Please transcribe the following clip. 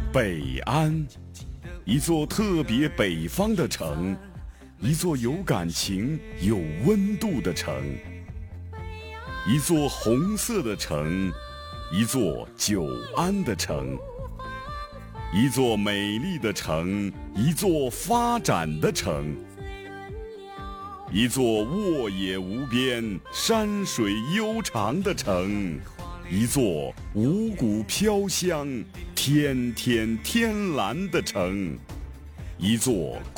北安，一座特别北方的城，一座有感情、有温度的城，一座红色的城，一座久安的城，一座美丽的城，一座发展的城，一座沃野无边、山水悠长的城，一座五谷飘香、天天天蓝的城，一座